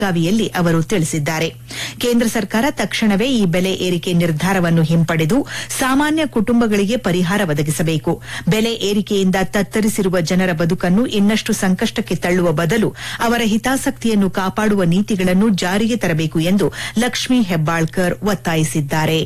ಬೆಳಗಾವಿಯಲ್ಲಿ ಅವರು ತಿಳಿಸಿದ್ದಾರೆ. ಕೇಂದ್ರ ಸರ್ಕಾರ ತಕ್ಷಣವೇ ಈ ಬೆಲೆ ಏರಿಕೆ ನಿರ್ಧಾರವನ್ನು ಹಿಂಪಡೆದು ಸಾಮಾನ್ಯ ಕುಟುಂಬಗಳಿಗೆ ಪರಿಹಾರ ಒದಗಿಸಬೇಕು. ಬೆಲೆ ಏರಿಕೆಯಿಂದ ತತ್ತರಿಸಿರುವ ಜನರ ಬದುಕನ್ನು ಇನ್ನಷ್ಟು ಸಂಕಷ್ಟಕ್ಕೆ ತಳ್ಳುವ ಬದಲು ಅವರ ಹಿತಾಸಕ್ತಿಯನ್ನು ಕಾಪಾಡುವ ನೀತಿಗಳನ್ನು ಜಾರಿಗೆ ತರಬೇಕು ಎಂದು ಲಕ್ಷ್ಮೀ ಹೆಬ್ಬಾಳ್ಕರ್ ಒತ್ತಾಯಿಸಿದ್ದಾರೆ.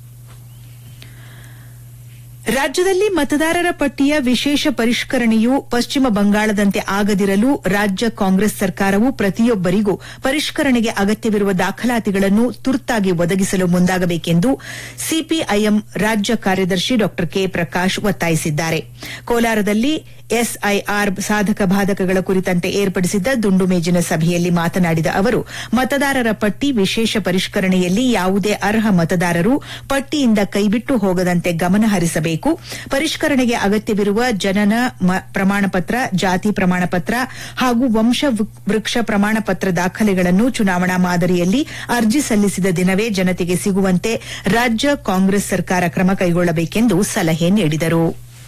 ರಾಜ್ಯದಲ್ಲಿ ಮತದಾರರ ಪಟ್ಟಿಯ ವಿಶೇಷ ಪರಿಷ್ಕರಣೆಯು ಪಶ್ಚಿಮ ಬಂಗಾಳದಂತೆ ಆಗದಿರಲು ರಾಜ್ಯ ಕಾಂಗ್ರೆಸ್ ಸರ್ಕಾರವು ಪ್ರತಿಯೊಬ್ಬರಿಗೂ ಪರಿಷ್ಕರಣೆಗೆ ಅಗತ್ಯವಿರುವ ದಾಖಲಾತಿಗಳನ್ನು ತುರ್ತಾಗಿ ಒದಗಿಸಲು ಮುಂದಾಗಬೇಕೆಂದು ಸಿಪಿಐಎಂ ರಾಜ್ಯ ಕಾರ್ಯದರ್ಶಿ ಡಾ ಕೆ ಪ್ರಕಾಶ್ ಒತ್ತಾಯಿಸಿದ್ದಾರೆ. ಕೋಲಾರದಲ್ಲಿ ಎಸ್ಐಆರ್ ಸಾಧಕ ಬಾಧಕಗಳ ಕುರಿತಂತೆ ಏರ್ಪಡಿಸಿದ್ದ ದುಂಡು ಮೇಜಿನ ಸಭೆಯಲ್ಲಿ ಮಾತನಾಡಿದ ಅವರು, ಮತದಾರರ ಪಟ್ಟಿ ವಿಶೇಷ ಪರಿಷ್ಕರಣೆಯಲ್ಲಿ ಯಾವುದೇ ಅರ್ಹ ಮತದಾರರು ಪಟ್ಟಿಯಿಂದ ಕೈಬಿಟ್ಟು ಹೋಗದಂತೆ ಗಮನ ಹರಿಸಬೇಕು. ಪರಿಷ್ಕರಣೆಗೆ ಅಗತ್ಯವಿರುವ ಜನನ ಪ್ರಮಾಣಪತ್ರ, ಜಾತಿ ಪ್ರಮಾಣಪತ್ರ ಹಾಗೂ ವಂಶ ವೃಕ್ಷ ಪ್ರಮಾಣಪತ್ರ ದಾಖಲೆಗಳನ್ನು ಚುನಾವಣಾ ಮಾದರಿಯಲ್ಲಿ ಅರ್ಜಿ ಸಲ್ಲಿಸಿದ ದಿನವೇ ಜನತೆಗೆ ಸಿಗುವಂತೆ ರಾಜ್ಯ ಕಾಂಗ್ರೆಸ್ ಸರ್ಕಾರ ಕ್ರಮ ಕೈಗೊಳ್ಳಬೇಕೆಂದು ಸಲಹೆ ನೀಡಿದರು.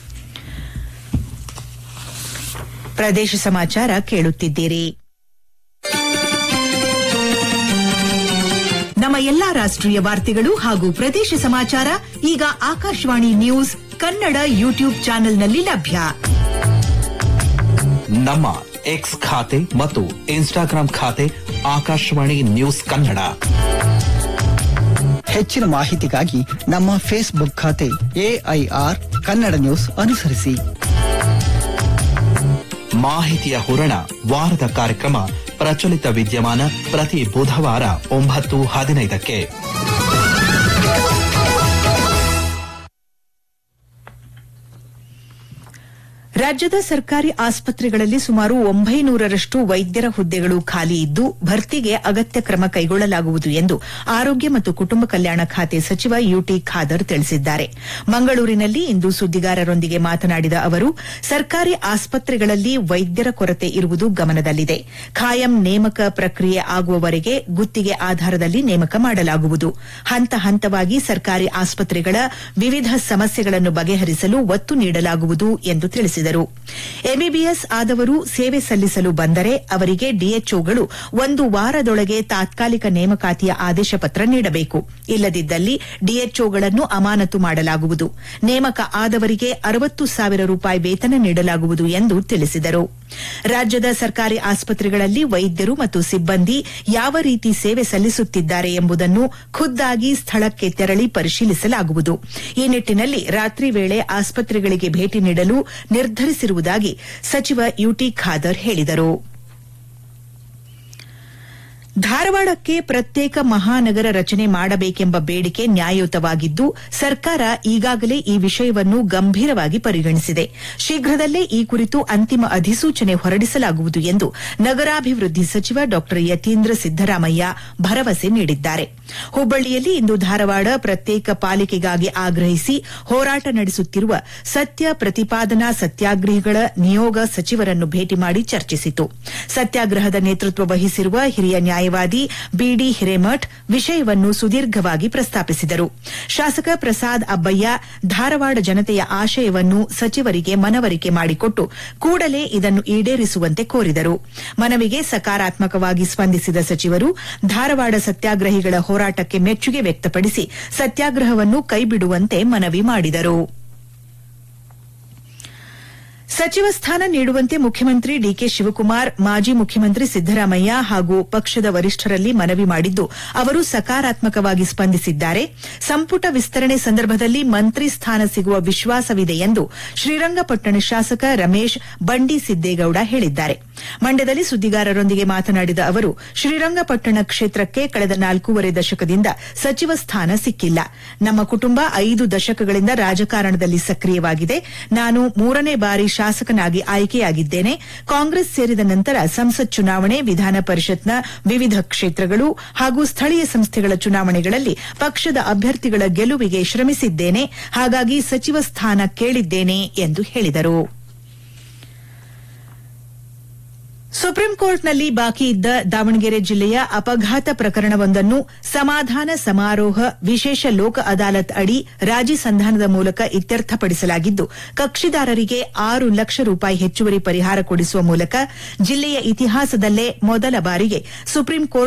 ಪ್ರದೇಶ ಸಮಾಚಾರ ಕೇಳುತ್ತಿದ್ದೀರಿ. ನಮ್ಮ ಎಲ್ಲಾ ರಾಷ್ಟ್ರೀಯ ವಾರ್ತೆಗಳು ಹಾಗೂ ಪ್ರದೇಶ ಸಮಾಚಾರ ಈಗ ಆಕಾಶವಾಣಿ ನ್ಯೂಸ್ ಕನ್ನಡ ಯೂಟ್ಯೂಬ್ ಚಾನೆಲ್ನಲ್ಲಿ ಲಭ್ಯ. ನಮ್ಮ ಎಕ್ಸ್ ಖಾತೆ ಮತ್ತು ಇನ್ಸ್ಟಾಗ್ರಾಂ ಖಾತೆ ಆಕಾಶವಾಣಿ ನ್ಯೂಸ್ ಕನ್ನಡ. ಹೆಚ್ಚಿನ ಮಾಹಿತಿಗಾಗಿ ನಮ್ಮ ಫೇಸ್ಬುಕ್ ಖಾತೆ ಎಐಆರ್ ಕನ್ನಡ ನ್ಯೂಸ್ ಅನುಸರಿಸಿ. ಮಾಹಿತಿಯ ಹೂರಣ ವಾರದ ಕಾರ್ಯಕ್ರಮ ಪ್ರಚಲಿತ ವಿದ್ಯಮಾನ ಪ್ರತಿ ಬುಧವಾರ 9:15ಕ್ಕೆ. ರಾಜ್ಯದ ಸರ್ಕಾರಿ ಆಸ್ಪತ್ರೆಗಳಲ್ಲಿ ಸುಮಾರು 900ರಷ್ಟು ವೈದ್ಯರ ಹುದ್ದೆಗಳು ಖಾಲಿ ಇದ್ದು ಭರ್ತಿಗೆ ಅಗತ್ಯ ಕ್ರಮ ಕೈಗೊಳ್ಳಲಾಗುವುದು ಎಂದು ಆರೋಗ್ಯ ಮತ್ತು ಕುಟುಂಬ ಕಲ್ಯಾಣ ಖಾತೆ ಸಚಿವ ಯುಟಿ ಖಾದರ್ ತಿಳಿಸಿದ್ದಾರೆ. ಮಂಗಳೂರಿನಲ್ಲಿ ಇಂದು ಸುದ್ದಿಗಾರರೊಂದಿಗೆ ಮಾತನಾಡಿದ ಅವರು, ಸರ್ಕಾರಿ ಆಸ್ಪತ್ರೆಗಳಲ್ಲಿ ವೈದ್ಯರ ಕೊರತೆ ಇರುವುದು ಗಮನದಲ್ಲಿದೆ. ಖಾಯಂ ನೇಮಕ ಪ್ರಕ್ರಿಯೆ ಆಗುವವರೆಗೆ ಗುತ್ತಿಗೆ ಆಧಾರದಲ್ಲಿ ನೇಮಕ ಮಾಡಲಾಗುವುದು. ಹಂತ ಹಂತವಾಗಿ ಸರ್ಕಾರಿ ಆಸ್ಪತ್ರೆಗಳ ವಿವಿಧ ಸಮಸ್ಯೆಗಳನ್ನು ಬಗೆಹರಿಸಲು ಒತ್ತು ನೀಡಲಾಗುವುದು ಎಂದು ತಿಳಿಸಿದರು. ಎಂಬಿಬಿಎಸ್ ಆದವರು ಸೇವೆ ಸಲ್ಲಿಸಲು ಬಂದರೆ ಅವರಿಗೆ ಡಿಎಚ್ಒಗಳು 1 ವಾರದೊಳಗೆ ತಾತ್ಕಾಲಿಕ ನೇಮಕಾತಿಯ ಆದೇಶ ಪತ್ರ ನೀಡಬೇಕು. ಇಲ್ಲದಿದ್ದಲ್ಲಿ ಡಿಎಚ್ಒಗಳನ್ನು ಅಮಾನತು ಮಾಡಲಾಗುವುದು. ನೇಮಕ ಆದವರಿಗೆ 60,000 ರೂಪಾಯಿ ವೇತನ ನೀಡಲಾಗುವುದು ಎಂದು ತಿಳಿಸಿದರು. ರಾಜ್ಯದ ಸರ್ಕಾರಿ ಆಸ್ಪತ್ರೆಗಳಲ್ಲಿ ವೈದ್ಯರು ಮತ್ತು ಸಿಬ್ಬಂದಿ ಯಾವ ರೀತಿ ಸೇವೆ ಸಲ್ಲಿಸುತ್ತಿದ್ದಾರೆ ಎಂಬುದನ್ನು ಖುದ್ದಾಗಿ ಸ್ಥಳಕ್ಕೆ ತೆರಳಿ ಪರಿಶೀಲಿಸಲಾಗುವುದು. ಈ ನಿಟ್ಟಿನಲ್ಲಿ ರಾತ್ರಿ ವೇಳೆ ಆಸ್ಪತ್ರೆಗಳಿಗೆ ಭೇಟಿ ನೀಡಲು ನಿರ್ಧರಿಸಿರುವುದಾಗಿ ಸಚಿವ ಯುಟಿ ಖಾದರ್ ಹೇಳಿದರು. ಧಾರವಾಡಕ್ಕೆ ಪ್ರತ್ಯೇಕ ಮಹಾನಗರ ರಚನೆ ಮಾಡಬೇಕೆಂಬ ಬೇಡಿಕೆ ನ್ಯಾಯಯುತವಾಗಿದ್ದು ಸರ್ಕಾರ ಈಗಾಗಲೇ ಈ ವಿಷಯವನ್ನು ಗಂಭೀರವಾಗಿ ಪರಿಗಣಿಸಿದೆ. ಶೀಘ್ರದಲ್ಲೇ ಈ ಕುರಿತು ಅಂತಿಮ ಅಧಿಸೂಚನೆ ಹೊರಡಿಸಲಾಗುವುದು ಎಂದು ನಗರಾಭಿವೃದ್ಧಿ ಸಚಿವ ಡಾ ಯತೀಂದ್ರ ಸಿದ್ದರಾಮಯ್ಯ ಭರವಸೆ ನೀಡಿದ್ದಾರೆ. ಹುಬ್ಬಳ್ಳಿಯಲ್ಲಿ ಇಂದು ಧಾರವಾಡ ಪ್ರತ್ಯೇಕ ಪಾಲಿಕೆಗಾಗಿ ಆಗ್ರಹಿಸಿ ಹೋರಾಟ ನಡೆಸುತ್ತಿರುವ ಸತ್ಯ ಪ್ರತಿಪಾದನಾ ಸತ್ಯಾಗ್ರಹಿಗಳ ನಿಯೋಗ ಸಚಿವರನ್ನು ಭೇಟಿ ಮಾಡಿ ಚರ್ಚಿಸಿತು. ಸತ್ಯಾಗ್ರಹದ ನೇತೃತ್ವ ವಹಿಸಿರುವ ಹಿರಿಯ ನ್ಯಾಯವಾದಿ ಬಿಡಿ ಹಿರೇಮಠ್ ವಿಷಯವನ್ನು ಸುದೀರ್ಘವಾಗಿ ಪ್ರಸ್ತಾಪಿಸಿದರು. ಶಾಸಕ ಪ್ರಸಾದ್ ಅಬ್ಬಯ್ಯ ಧಾರವಾಡ ಜನತೆಯ ಆಶಯವನ್ನು ಸಚಿವರಿಗೆ ಮನವರಿಕೆ ಮಾಡಿಕೊಟ್ಟು ಕೂಡಲೇ ಇದನ್ನು ಈಡೇರಿಸುವಂತೆ ಕೋರಿದರು. ಮನವಿಗೆ ಸಕಾರಾತ್ಮಕವಾಗಿ ಸ್ಪಂದಿಸಿದ ಸಚಿವರು ಧಾರವಾಡ ಸತ್ಯಾಗ್ರಹಿಗಳ ಹೋರಾಟಕ್ಕೆ ಮೆಚ್ಚುಗೆ ವ್ಯಕ್ತಪಡಿಸಿ ಸತ್ಯಾಗ್ರಹವನ್ನು ಕೈಬಿಡುವಂತೆ ಮನವಿ ಮಾಡಿದರು. ಸಚಿವ ಸ್ಥಾನ ನೀಡುವಂತೆ ಮುಖ್ಯಮಂತ್ರಿ ಡಿಕೆ ಶಿವಕುಮಾರ್ ಮಾಜಿ ಮುಖ್ಯಮಂತ್ರಿ ಸಿದ್ದರಾಮಯ್ಯ ಹಾಗೂ ಪಕ್ಷದ ವರಿಷ್ಠರಲ್ಲಿ ಮನವಿ ಮಾಡಿದ್ದು ಅವರು ಸಕಾರಾತ್ಮಕವಾಗಿ ಸ್ಪಂದಿಸಿದ್ದಾರೆ. ಸಂಪುಟ ವಿಸ್ತರಣೆ ಸಂದರ್ಭದಲ್ಲಿ ಮಂತ್ರಿ ಸ್ಥಾನ ಸಿಗುವ ವಿಶ್ವಾಸವಿದೆ ಎಂದು ಶ್ರೀರಂಗಪಟ್ಟಣ ಶಾಸಕ ರಮೇಶ್ ಬಂಡಿ ಸಿದ್ದೇಗೌಡ ಹೇಳಿದ್ದಾರೆ. ಮಂಡ್ಯದಲ್ಲಿ ಸುದ್ದಿಗಾರರೊಂದಿಗೆ ಮಾತನಾಡಿದ ಅವರು, ಶ್ರೀರಂಗಪಟ್ಟಣ ಕ್ಷೇತ್ರಕ್ಕೆ ಕಳೆದ 4.5 ದಶಕದಿಂದ ಸಚಿವ ಸ್ಥಾನ ಸಿಕ್ಕಿಲ್ಲ. ನಮ್ಮ ಕುಟುಂಬ 5 ದಶಕಗಳಿಂದ ರಾಜಕಾರಣದಲ್ಲಿ ಸಕ್ರಿಯವಾಗಿದೆ. ನಾನು 3ನೇ ಬಾರಿ ಶಾಸಕನಾಗಿ ಆಯ್ಕೆಯಾಗಿದ್ದೇನೆ. ಕಾಂಗ್ರೆಸ್ ಸೇರಿದ ನಂತರ ಸಂಸತ್ ಚುನಾವಣೆ, ವಿಧಾನ ಪರಿಷತ್ನ ವಿವಿಧ ಕ್ಷೇತ್ರಗಳು ಹಾಗೂ ಸ್ಥಳೀಯ ಸಂಸ್ಥೆಗಳ ಚುನಾವಣೆಗಳಲ್ಲಿ ಪಕ್ಷದ ಅಭ್ಯರ್ಥಿಗಳ ಗೆಲುವಿಗೆ ಶ್ರಮಿಸಿದ್ದೇನೆ. ಹಾಗಾಗಿ ಸಚಿವ ಸ್ಥಾನ ಕೇಳಿದ್ದೇನೆ ಎಂದು ಹೇಳಿದರು. ಸುಪ್ರೀಂ ಕೋರ್ಟ್ನಲ್ಲಿ ಬಾಕಿ ಇದ್ದ ದಾವಣಗೆರೆ ಜಿಲ್ಲೆಯ ಅಪಘಾತ ಪ್ರಕರಣವೊಂದನ್ನು ಸಮಾಧಾನ ಸಮಾರೋಹ ವಿಶೇಷ ಲೋಕ ಅದಾಲತ್ ಅಡಿ ರಾಜಿ ಸಂಧಾನದ ಮೂಲಕ ಇತ್ಯರ್ಥಪಡಿಸಲಾಗಿದ್ದು ಕಕ್ಷಿದಾರರಿಗೆ 6 ಲಕ್ಷ ರೂಪಾಯಿ ಹೆಚ್ಚುವರಿ ಪರಿಹಾರ ಕೊಡಿಸುವ ಮೂಲಕ ಜಿಲ್ಲೆಯ ಇತಿಹಾಸದಲ್ಲೇ ಮೊದಲ ಬಾರಿಗೆ ಸುಪ್ರೀಂ ಕೋರ್ಟ್